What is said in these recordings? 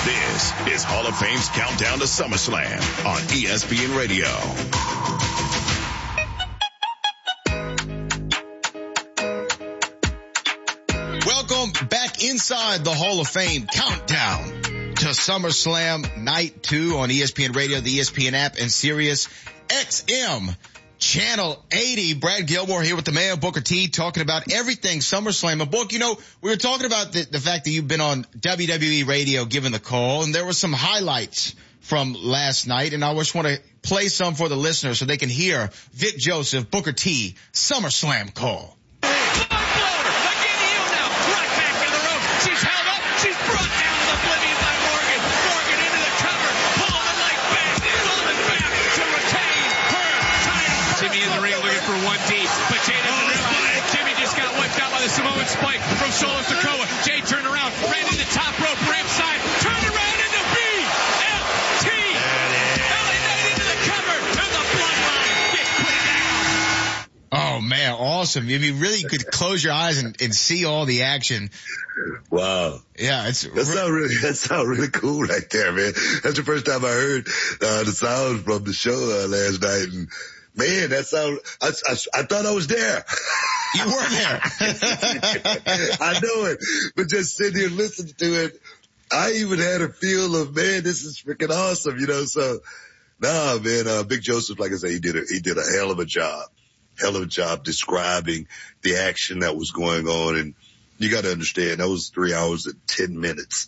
This is Hall of Fame's Countdown to SummerSlam on ESPN Radio. Welcome back inside the Hall of Fame Countdown to SummerSlam Night 2 on ESPN Radio, the ESPN app, and Sirius XM Channel 80. Brad Gilmore here with the man, Booker T, talking about everything SummerSlam. And Book, you know, we were talking about the fact that you've been on WWE Radio giving the call, and there were some highlights from last night, and I just want to play some for the listeners so they can hear Vic Joseph, Booker T, SummerSlam call. Samoan spike from Solo Sikoa. Jay turned around, ran into top rope, ramp side, turned around into BLT. LA Knight into the cover, and the bloodline get put down. Oh man, awesome. I mean, really could close your eyes and see all the action. Wow. Yeah, that sounds really cool right there, man. That's the first time I heard the sound from the show last night, and man, that sound, I thought I was there. You were there. I know it, but just sitting here listening to it, I even had a feel of, man, this is freaking awesome, you know. So, nah, man, Big Joseph, like I said, he did a hell of a job describing the action that was going on. And you got to understand, that was 3 hours and 10 minutes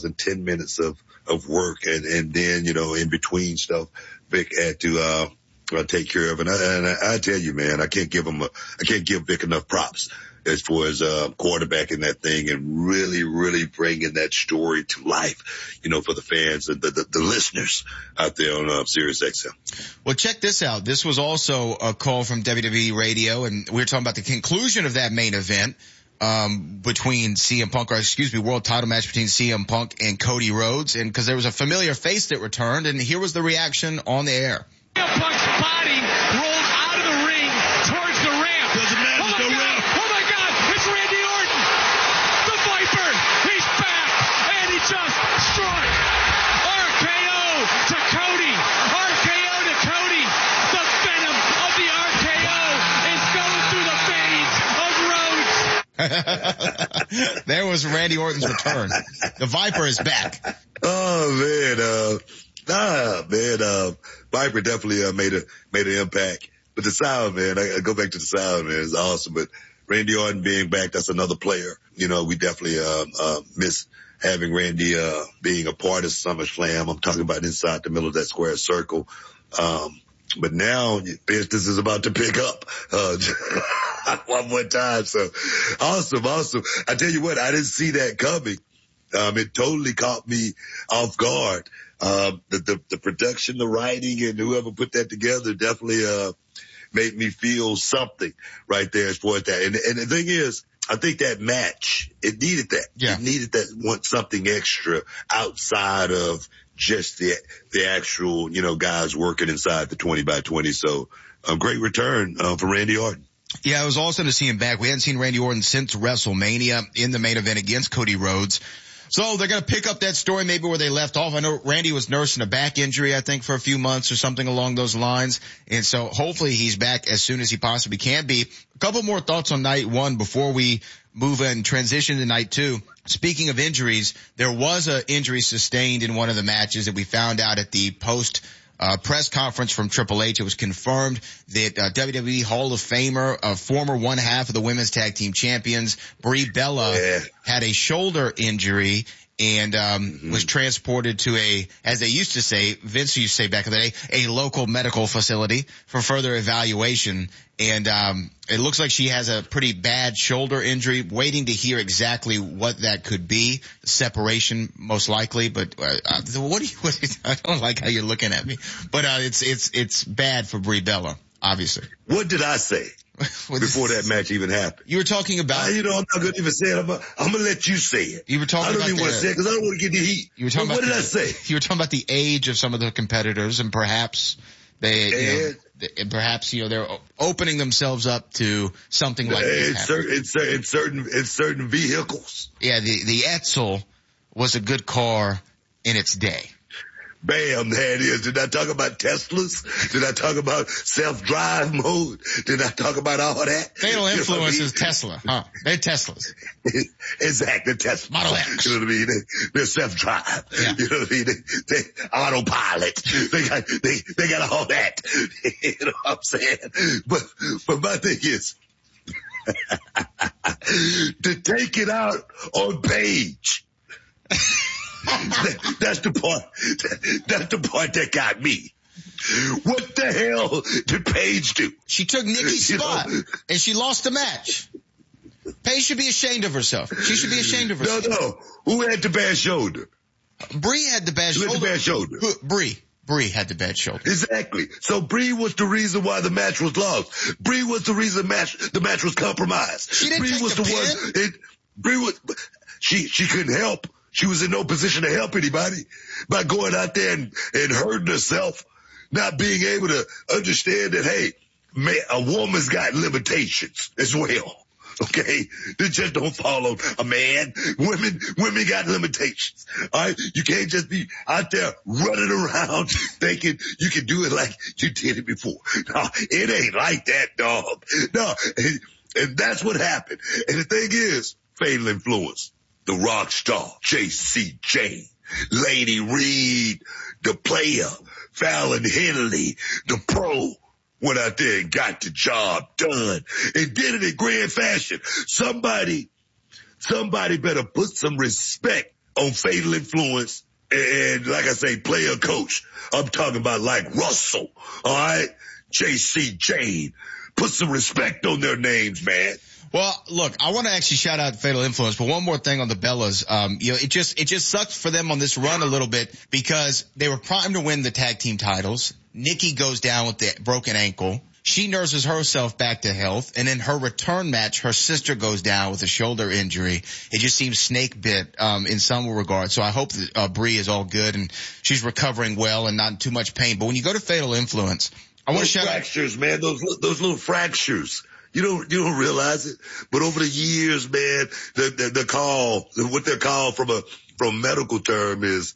of work. And then, you know, in between stuff, Vic had to, take care of. And I tell you, man, I can't give Vic enough props as far as, quarterbacking that thing and really, really bringing that story to life, you know, for the fans and the listeners out there on, Sirius XM. Well, check this out. This was also a call from WWE Radio, and we were talking about the conclusion of that main event, between world title match between CM Punk and Cody Rhodes. And cause there was a familiar face that returned, and here was the reaction on the air. CM Punk's body rolled out of the ring towards the ramp. Doesn't matter. Oh my God, it's Randy Orton. The Viper, he's back, and he just struck. RKO to Cody. RKO to Cody. The venom of the RKO is going through the veins of Rhodes. There was Randy Orton's return. The Viper is back. Oh man, Viper definitely made an impact. But the sound, man, I go back to the sound, man, it's awesome. But Randy Orton being back, that's another player. You know, we definitely miss having Randy being a part of SummerSlam. I'm talking about inside the middle of that square circle. But now business is about to pick up one more time. So awesome. I tell you what, I didn't see that coming. It totally caught me off guard. The production, the writing, and whoever put that together definitely, made me feel something right there as far as that. And the thing is, I think that match, it needed that. Yeah. It needed that something extra outside of just the actual, you know, guys working inside the 20x20. So a great return, for Randy Orton. Yeah, it was awesome to see him back. We hadn't seen Randy Orton since WrestleMania in the main event against Cody Rhodes. So they're going to pick up that story maybe where they left off. I know Randy was nursing a back injury, I think, for a few months or something along those lines. And so hopefully he's back as soon as he possibly can be. A couple more thoughts on night one before we move and transition to night two. Speaking of injuries, there was an injury sustained in one of the matches that we found out at the press conference from Triple H. It was confirmed that WWE Hall of Famer, former one half of the women's tag team champions, Brie Bella, had a shoulder injury and was transported to as they used to say, Vince used to say back in the day, a local medical facility for further evaluation. And it looks like she has a pretty bad shoulder injury, waiting to hear exactly what that could be. Separation, most likely. But I don't like how you're looking at me. But it's bad for Brie Bella, obviously. What did I say before that match even happened? You were talking about. I'm not going to even say it. I'm going to let you say it. You were talking. I don't even want to say it because I don't want to get the heat. You were talking what did I say? You were talking about the age of some of the competitors, and perhaps they're opening themselves up to something like this. In certain vehicles. Yeah, the Etzel was a good car, in its day. Bam, there it is. Did I talk about Teslas? Did I talk about self-drive mode? Did I talk about all that? Fatal Influence is Tesla, huh? They're Teslas. Exactly, Tesla. Model X. You know what I mean? They're self-drive. Yeah. You know what I mean? They autopilot. They got all that. You know what I'm saying? But my thing is, to take it out on Paige. That's the part that got me. What the hell did Paige do? She took Nikki's spot, and she lost the match. Paige should be ashamed of herself. She should be ashamed of herself. No. Who had the bad shoulder? Brie had the bad shoulder. Who had the bad shoulder? Brie had the bad shoulder. Exactly. So Brie was the reason why the match was lost. Brie was the reason the match was compromised. She didn't Brie take was the pin. Brie was. She couldn't help. She was in no position to help anybody by going out there and hurting herself, not being able to understand that, hey, man, a woman's got limitations as well. Okay? They just don't follow a man. Women got limitations. All right? You can't just be out there running around thinking you can do it like you did it before. No, it ain't like that, dog. No. And that's what happened. And the thing is, Fatal Influence. The rock star, J.C. Jane, Lady Reed, the player, Fallon Henley, the pro, went out there and got the job done and did it in grand fashion. Somebody better put some respect on Fatal Influence and like I say, player coach. I'm talking about like Russell, all right? J.C. Jane. Put some respect on their names, man. Well, look, I want to actually shout out Fatal Influence, but one more thing on the Bellas. It just sucks for them on this run a little bit because they were primed to win the tag team titles. Nikki goes down with the broken ankle. She nurses herself back to health, and in her return match, her sister goes down with a shoulder injury. It just seems snake bit, in some regard. So I hope that, Brie is all good and she's recovering well and not in too much pain. But when you go to Fatal Influence, I want to shout out. Fractures, man, those little fractures. You don't realize it, but over the years, man, what they're called from medical term is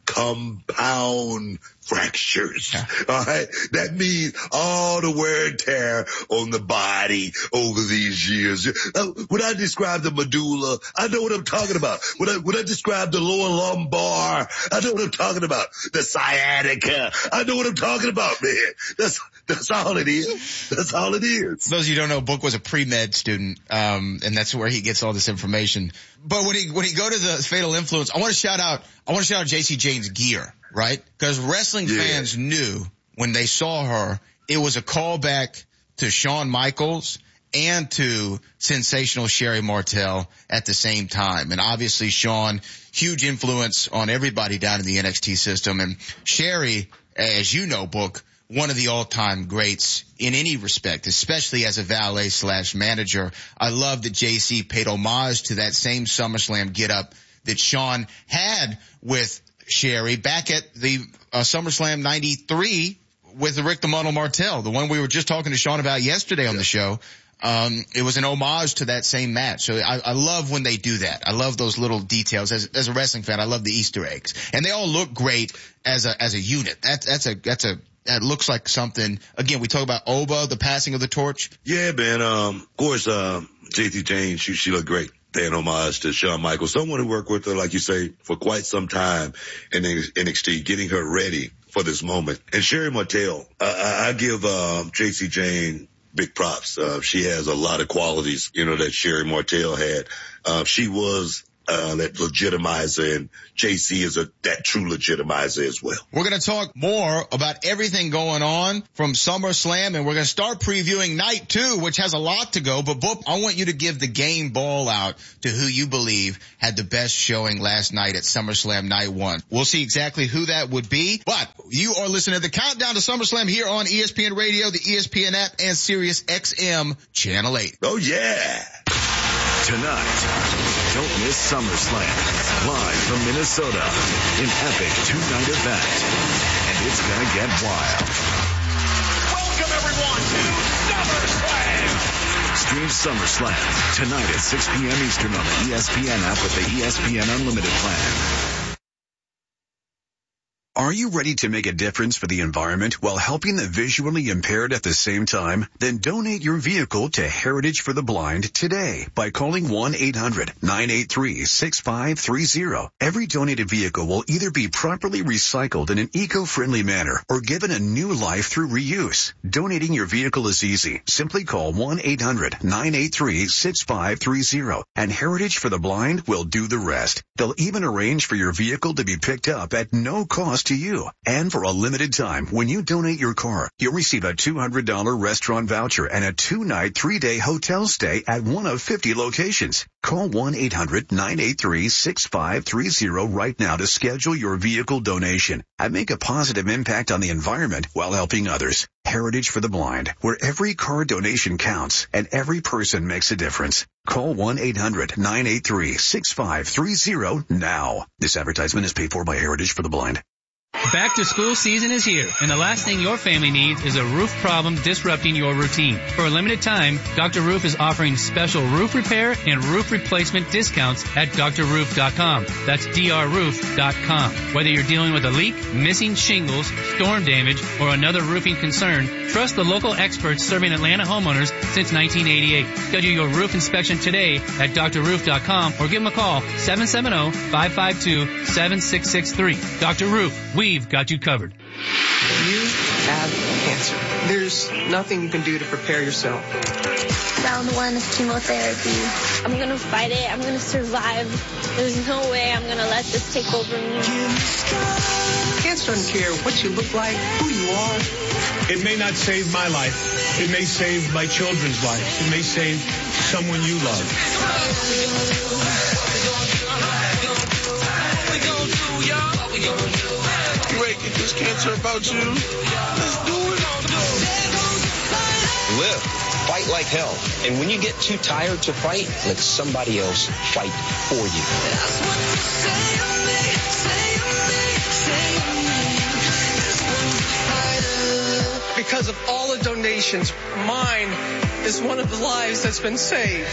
compound fractures. Yeah. All right. That means all the wear and tear on the body over these years. When I describe the medulla, I know what I'm talking about. When I describe the lower lumbar, I know what I'm talking about. The sciatica, I know what I'm talking about, man. That's all it is. That's all it is. For those of you who don't know, Book was a pre-med student, and that's where he gets all this information. But when he go to the Fatal Influence, I want to shout out JC Jane's gear, right? Because wrestling fans knew when they saw her, it was a callback to Shawn Michaels and to sensational Sherry Martel at the same time. And obviously Shawn, huge influence on everybody down in the NXT system. And Sherry, as you know, Book, one of the all-time greats in any respect, especially as a valet/manager. I love that JC paid homage to that same SummerSlam get-up that Shawn had with Sherry back at the SummerSlam 93 with Rick the Model Martel, the one we were just talking to Shawn about yesterday on the show. It was an homage to that same match. So I love when they do that. I love those little details. As a wrestling fan, I love the Easter eggs. And they all look great as a unit. That looks like something. Again, we talk about Oba, the passing of the torch. Yeah, man. Of course, JC Jane, she looked great. Paying homage to Shawn Michaels, someone who worked with her, like you say, for quite some time in NXT, getting her ready for this moment. And Sherry Martel, I give JC Jane big props. She has a lot of qualities, that Sherry Martel had. She was that legitimizer, and JC is that true legitimizer as well. We're going to talk more about everything going on from SummerSlam, and we're going to start previewing Night 2, which has a lot to go. But Boop, I want you to give the game ball out to who you believe had the best showing last night at SummerSlam Night 1. We'll see exactly who that would be, but you are listening to the Countdown to SummerSlam here on ESPN Radio, the ESPN app, and Sirius XM Channel 8. Oh, yeah. Tonight, don't miss SummerSlam, live from Minnesota, an epic two-night event, and it's gonna get wild. Welcome everyone to SummerSlam! Stream SummerSlam tonight at 6 p.m. Eastern on the ESPN app with the ESPN Unlimited plan. Are you ready to make a difference for the environment while helping the visually impaired at the same time? Then donate your vehicle to Heritage for the Blind today by calling 1-800-983-6530. Every donated vehicle will either be properly recycled in an eco-friendly manner or given a new life through reuse. Donating your vehicle is easy. Simply call 1-800-983-6530 and Heritage for the Blind will do the rest. They'll even arrange for your vehicle to be picked up at no cost to you. And for a limited time, when you donate your car, you'll receive a $200 restaurant voucher and a 2-night, 3-day hotel stay at one of 50 locations. Call 1-800-983-6530 right now to schedule your vehicle donation and make a positive impact on the environment while helping others. Heritage for the Blind, where every car donation counts and every person makes a difference. Call 1-800-983-6530 now. This advertisement is paid for by Heritage for the Blind. Back to school season is here, and the last thing your family needs is a roof problem disrupting your routine. For a limited time, Dr. Roof is offering special roof repair and roof replacement discounts at drroof.com. That's drroof.com. Whether you're dealing with a leak, missing shingles, storm damage, or another roofing concern, trust the local experts serving Atlanta homeowners since 1988. Schedule your roof inspection today at drroof.com or give them a call, 770-552-7663. Dr. Roof, we've got you covered. You have cancer. There's nothing you can do to prepare yourself. Round 1 of chemotherapy. I'm going to fight it. I'm going to survive. There's no way I'm going to let this take over me. Cancer doesn't care what you look like, who you are. It may not save my life. It may save my children's lives. It may save someone you love. You ready to get this cancer about you? Let's do it. Live. Fight like hell. And when you get too tired to fight, let somebody else fight for you. That's what you say to me, say to me, say to me. Because of all the donations, mine is one of the lives that's been saved.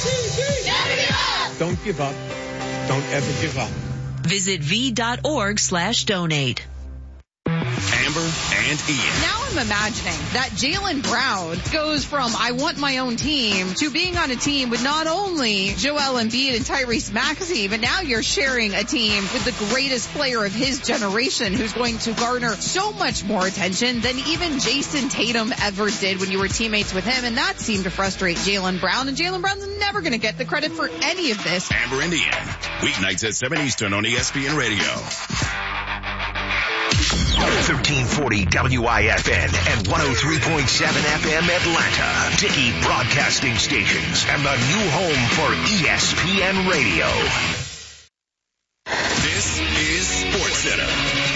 Don't give up. Don't ever give up. Visit v.org/donate. Amber and Ian. Now I'm imagining that Jaylen Brown goes from I want my own team to being on a team with not only Joel Embiid and Tyrese Maxey, but now you're sharing a team with the greatest player of his generation who's going to garner so much more attention than even Jason Tatum ever did when you were teammates with him. And that seemed to frustrate Jaylen Brown. And Jaylen Brown's never going to get the credit for any of this. Amber and Ian. Weeknights at 7 Eastern on ESPN Radio. 1340 WIFN and 103.7 FM Atlanta. Dickey Broadcasting Stations and the new home for ESPN Radio. This is SportsCenter.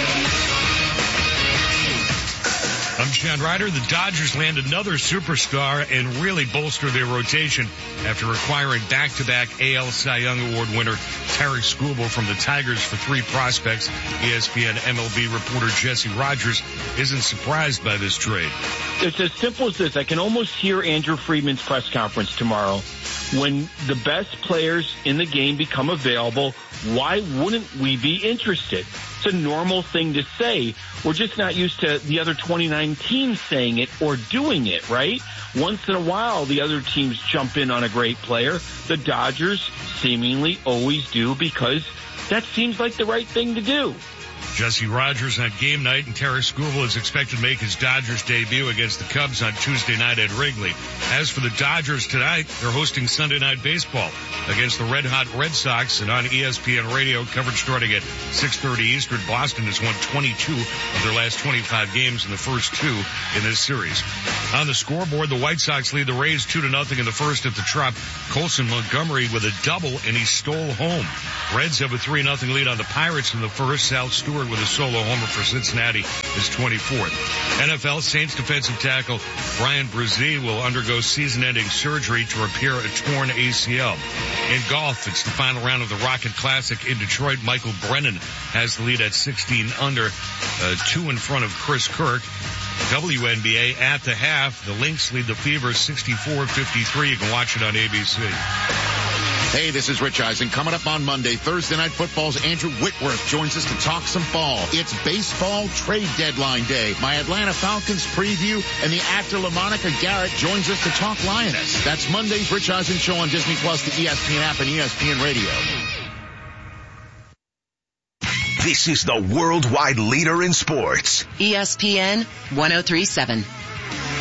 I'm Chad Ryder. The Dodgers land another superstar and really bolster their rotation after acquiring back-to-back AL Cy Young Award winner Tarik Skubal from the Tigers for 3 prospects. ESPN MLB reporter Jesse Rogers isn't surprised by this trade. It's as simple as this. I can almost hear Andrew Friedman's press conference tomorrow. When the best players in the game become available, why wouldn't we be interested? It's a normal thing to say. We're just not used to the other 29 teams saying it or doing it, right? Once in a while, the other teams jump in on a great player. The Dodgers seemingly always do because that seems like the right thing to do. Jesse Rogers on game night, and Tarik Skubal is expected to make his Dodgers debut against the Cubs on Tuesday night at Wrigley. As for the Dodgers tonight, they're hosting Sunday Night Baseball against the Red Hot Red Sox, and on ESPN Radio, coverage starting at 6:30 Eastern. Boston has won 22 of their last 25 games in the first 2 in this series. On the scoreboard, the White Sox lead the Rays 2-0 in the first at the Trop. Colson Montgomery with a double, and he stole home. Reds have a 3-0 lead on the Pirates in the first. Sal Stewart with a solo homer for Cincinnati is 24th. NFL Saints defensive tackle Brian Brzee will undergo season-ending surgery to repair a torn ACL. In golf, it's the final round of the Rocket Classic in Detroit. Michael Brennan has the lead at 16 under, 2 in front of Chris Kirk. WNBA at the half, the Lynx lead the Fever 64-53. You can watch it on ABC. Hey, this is Rich Eisen. Coming up on Monday, Thursday Night Football's Andrew Whitworth joins us to talk some ball. It's baseball trade deadline day. My Atlanta Falcons preview, and the actor LaMonica Garrett joins us to talk Lioness. That's Monday's Rich Eisen Show on Disney Plus, the ESPN app, and ESPN Radio. This is the worldwide leader in sports. ESPN 103.7.